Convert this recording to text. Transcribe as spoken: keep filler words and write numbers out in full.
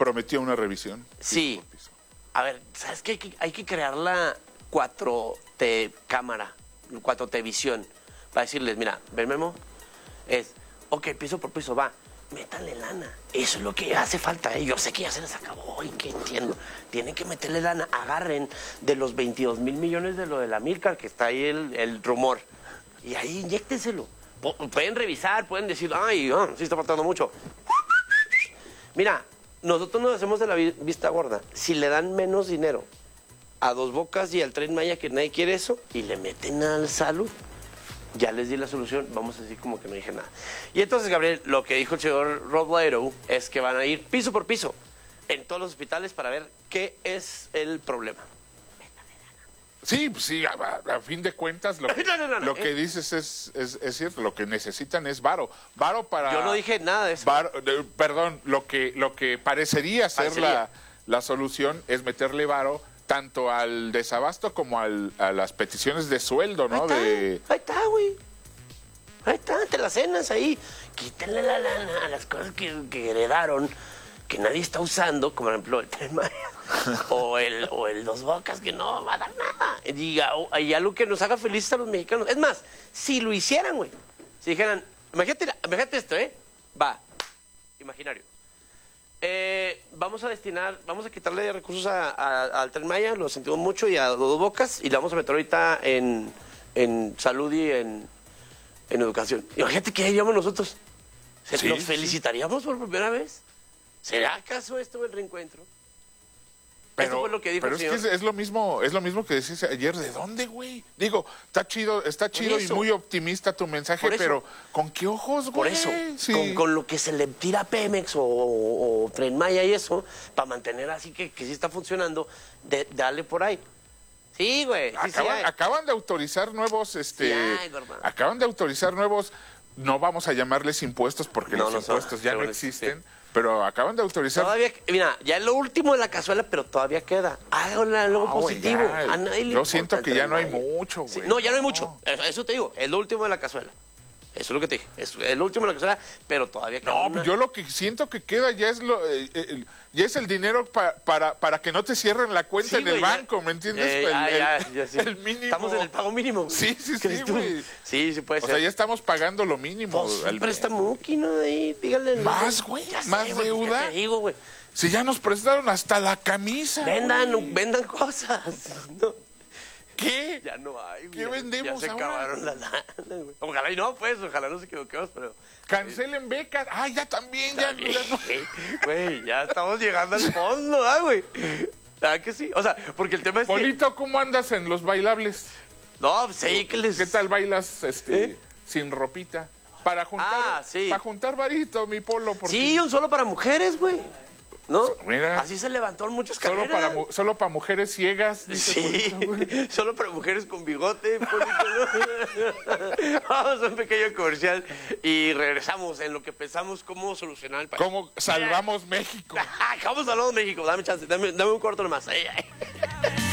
prometió una revisión. Sí. Piso por piso. A ver, ¿sabes qué? Hay que, hay que crear la cuatro T cámara, cuatro T visión, para decirles, mira, ven Memo, es, ok, piso por piso, va, métanle lana. Eso es lo que hace falta, ¿eh? Yo sé que ya se les acabó y que entiendo. Tienen que meterle lana, agarren de los veintidós mil millones de lo de la Milcar, que está ahí el, el rumor, y ahí inyéctenselo. Pueden revisar, pueden decir, ay, oh, sí está faltando mucho. Mira, nosotros nos hacemos de la vista gorda. Si le dan menos dinero a Dos Bocas y al Tren Maya, que nadie quiere eso, y le meten al Salud, ya les di la solución, vamos a decir como que no dije nada. Y entonces, Gabriel, lo que dijo el señor Rob Lairo es que van a ir piso por piso en todos los hospitales para ver qué es el problema. Sí, sí, a, a fin de cuentas lo que, no, no, no, lo eh. que dices es, es, es cierto, lo que necesitan es varo, varo para... Yo no dije nada de eso. Varo, de, perdón, lo que, lo que parecería ser Parecería. La, la solución es meterle varo tanto al desabasto como al, a las peticiones de sueldo, ¿no? Ahí está, de... ahí está, güey. Ahí está, te las cenas ahí. Quítenle la lana a las cosas que, que heredaron, que nadie está usando, como por ejemplo el Tren Maya, o el, o el Dos Bocas, que no va a dar nada. Y, y algo que nos haga felices a los mexicanos. Es más, si lo hicieran, güey, si dijeran, imagínate, imagínate esto, ¿eh? Va, imaginario. Eh, vamos a destinar, vamos a quitarle recursos a, a, al Tren Maya, lo sentimos mucho, y a Dos Bocas, y la vamos a meter ahorita en, en salud y en, en educación. Imagínate que haríamos nosotros. Sí, ¿Nos sí. felicitaríamos por primera vez? ¿Será acaso esto el reencuentro? Pero, Esto fue lo que dijo pero el es que señor. es, es lo mismo, es lo mismo que decías ayer. ¿De dónde, güey? Digo, está chido, está chido y eso. muy optimista tu mensaje, Por eso. pero ¿con qué ojos, güey? Por eso, Sí. con, con lo que se le tira a Pemex o, o, o Tren Maya y eso, para mantener así que, que sí está funcionando, de, dale por ahí. Sí, güey. Sí, sí acaban, hay. acaban de autorizar nuevos, este, Sí hay, gordo. acaban de autorizar nuevos, no vamos a llamarles impuestos porque No, los no son, impuestos ya no seguro, existen, sí. pero acaban de autorizar. Todavía, mira, ya es lo último de la cazuela, pero todavía queda. Háganle algo No, güey, positivo. ya. A nadie le Yo importa siento el que Tren ya no hay Maya. mucho, Sí, güey. no, ya no hay No. mucho. Eso, eso te digo, es lo último de la cazuela. Eso es lo que te dije. Es, es lo último de la cazuela, pero todavía queda. No, una- pues yo lo que siento que queda ya es lo, eh, eh, ya es el dinero pa- para para que no te cierren la cuenta Sí, en el güey, ya- banco, ¿me entiendes? Eh, el, ya, el- ya, ya, sí. el mínimo. Estamos en el pago mínimo. Sí, sí, sí, ¿Crees tú? güey. Sí, sí puede O ser. sea, ya estamos pagando lo mínimo. Pues, al- préstamo Muki, ¿no? Ahí, díganle. Más, güey, Ya sé, más güey, deuda. ya te digo, güey. Si ya nos prestaron hasta la camisa. Vendan, güey. vendan cosas. No, ¿Qué? ya no hay, güey. ¿Qué vendemos Ya se ahora? acabaron la lana, güey. Ojalá y no, pues, ojalá nos equivoquemos, pero... Cancelen becas. Ah, ya también, ya, ya no. Güey, ya estamos llegando al fondo, ¿ah, güey? ¿Ah, que sí? O sea, porque el tema es que... Polito, ¿cómo andas en los bailables? No, pues sí, que les... ¿Qué tal bailas este ¿Eh? sin ropita? Para juntar, Ah, sí. para juntar varito, mi polo, porque Sí, un solo para mujeres, güey. ¿No? Mira. Así se levantó en muchas solo carreras. para mu- solo para mujeres ciegas. dice Polito, güey. Sí, solo para mujeres con bigote. Polito, ¿no? Vamos a un pequeño comercial y regresamos en lo que pensamos cómo solucionar el país. ¿Cómo salvamos México? Vamos a hablar de México, dame chance, dame, dame un corto nomás. Ay, ay.